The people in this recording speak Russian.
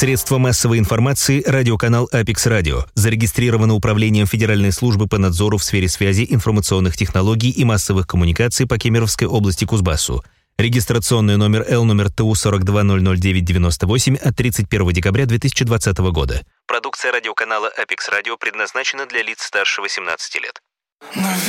Средство массовой информации радиоканал Apex Radio. Зарегистрировано Управлением Федеральной службы по надзору в сфере связи, информационных технологий и массовых коммуникаций по Кемеровской области Кузбассу. Регистрационный номер ЛТУ 42000998 от 31 декабря 2020 года. Продукция радиоканала Apex Radio предназначена для лиц старше 18 лет.